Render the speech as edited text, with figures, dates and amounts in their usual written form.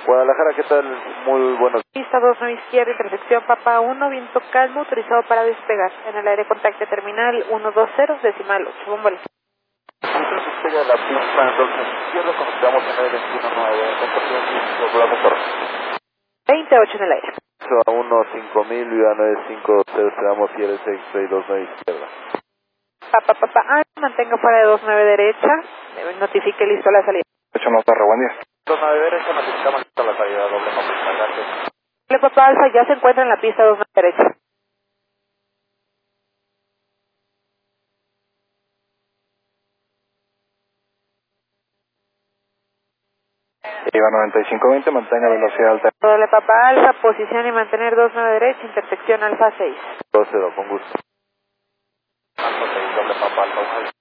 Guadalajara, ¿qué tal? Muy buenos. Pista 29 izquierda, intersección Papa 1, viento calmo, autorizado para despegar. En el aire contacto terminal 120, decimal 8, bombole. Entonces despega la pista 29 izquierda, conectamos en el 21.9, compartimos volamos por 28 en el aire. a 15000, Viva 950, esperamos IR 629 izquierda. Papa, mantenga fuera de 29 derecha, notifique listo la salida. 8 más barra, buen día. 29 derecha, notificamos listo la salida, doble nombre, gracias. Papa Alfa ya se encuentra en la pista 29 derecha. Viva 9520, mantenga velocidad alta. Doble Papa Alfa, posición y mantener 29 derecha, intersección Alfa 6. 2-0, con gusto. Alfa 6, doble Papa Alfa.